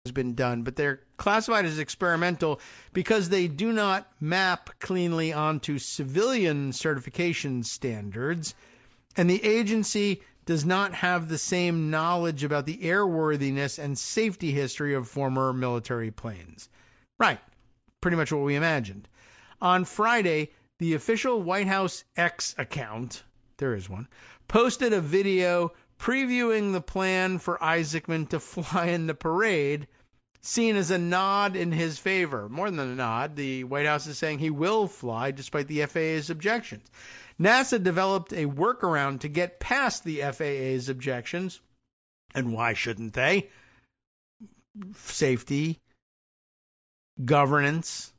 been done, but they're classified as experimental because they do not map cleanly onto civilian certification standards, and the agency does not have the same knowledge about the airworthiness and safety history of former military planes. Right, pretty much what we imagined. On Friday, the official White House X account, there is one, posted a video previewing the plan for Isaacman to fly in the parade, seen as a nod in his favor. More than a nod, the White House is saying he will fly despite the FAA's objections. NASA developed a workaround to get past the FAA's objections. And why shouldn't they? Safety, governance,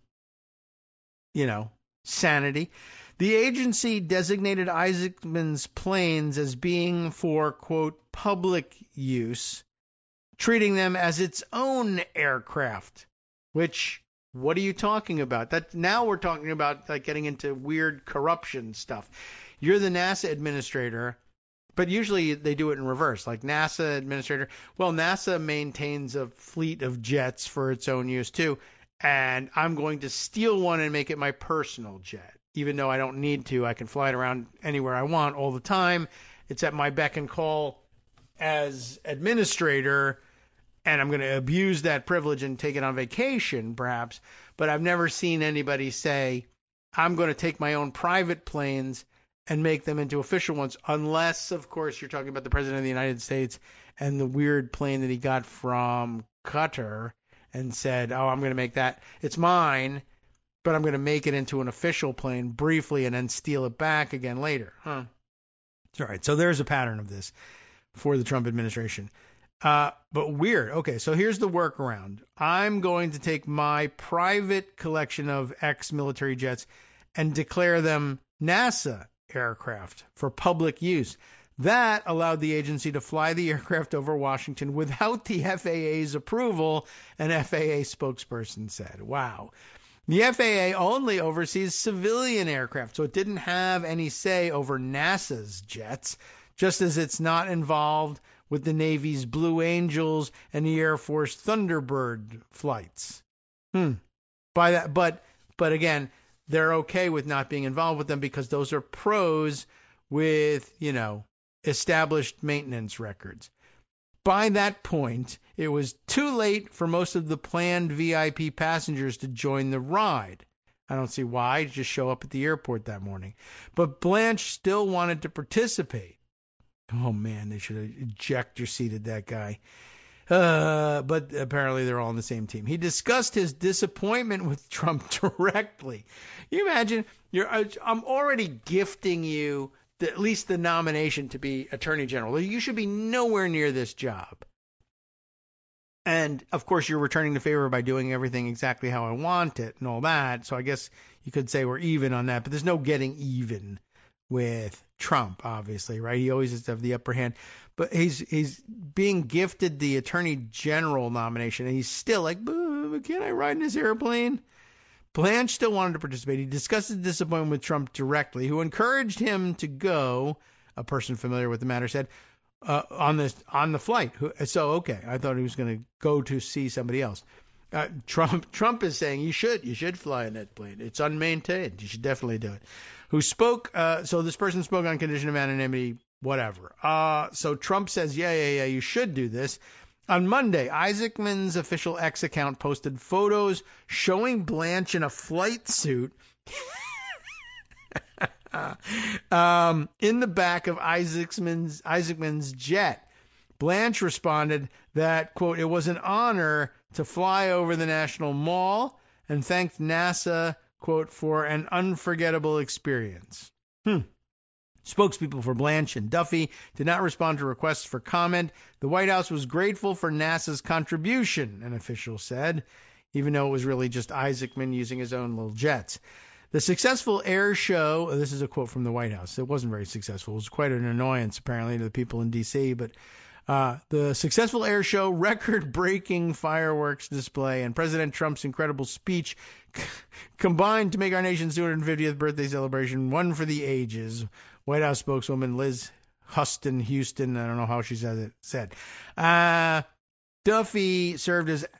sanity. The agency designated Isaacman's planes as being for, quote, public use, treating them as its own aircraft, which, what are you talking about? Now we're talking about like getting into weird corruption stuff. You're the NASA administrator, but usually they do it in reverse, like NASA administrator. Well, NASA maintains a fleet of jets for its own use too, and I'm going to steal one and make it my personal jet. Even though I don't need to, I can fly it around anywhere I want all the time. It's at my beck and call as administrator, and I'm going to abuse that privilege and take it on vacation, perhaps. But I've never seen anybody say, I'm going to take my own private planes and make them into official ones, unless, of course, you're talking about the President of the United States and the weird plane that he got from Qatar and said, oh, I'm going to make that. It's mine, but I'm going to make it into an official plane briefly and then steal it back again later. All right, so there's a pattern of this for the Trump administration. But weird. Okay, so here's the workaround. I'm going to take my private collection of ex-military jets and declare them NASA aircraft for public use. That allowed the agency to fly the aircraft over Washington without the FAA's approval, an FAA spokesperson said. Wow. The FAA only oversees civilian aircraft, so it didn't have any say over NASA's jets, just as it's not involved with the Navy's Blue Angels and the Air Force Thunderbird flights. By that, but again, they're okay with not being involved with them because those are pros with, established maintenance records. By that point, it was too late for most of the planned VIP passengers to join the ride. I don't see why. Just show up at the airport that morning. But Blanche still wanted to participate. Oh, man, they should have ejector-seated that guy. But apparently they're all on the same team. He discussed his disappointment with Trump directly. You imagine, I'm already gifting you at least the nomination to be Attorney General. You should be nowhere near this job. And, of course, you're returning the favor by doing everything exactly how I want it and all that. So I guess you could say we're even on that. But there's no getting even with Trump, obviously, right? He always has to have the upper hand. But he's being gifted the Attorney General nomination, and he's still like, can't I ride in this airplane? Blanche still wanted to participate. He discussed his disappointment with Trump directly, who encouraged him to go, a person familiar with the matter said, on the flight. So, okay, I thought he was going to go to see somebody else. Trump is saying you should fly in that plane. It's unmaintained. You should definitely do it. Who spoke? So this person spoke on condition of anonymity, whatever. So Trump says, yeah, you should do this. On Monday, Isaacman's official X account posted photos showing Blanche in a flight suit in the back of Isaacman's jet. Blanche responded that, quote, it was an honor to fly over the National Mall and thanked NASA, quote, for an unforgettable experience. Spokespeople for Blanche and Duffy did not respond to requests for comment. The White House was grateful for NASA's contribution, an official said, even though it was really just Isaacman using his own little jets. The successful air show, this is a quote from the White House, it wasn't very successful. It was quite an annoyance, apparently, to the people in D.C., but the successful air show, record-breaking fireworks display, and President Trump's incredible speech combined to make our nation's 250th birthday celebration one for the ages. White House spokeswoman Liz Houston, I don't know how she said it, said. Duffy served as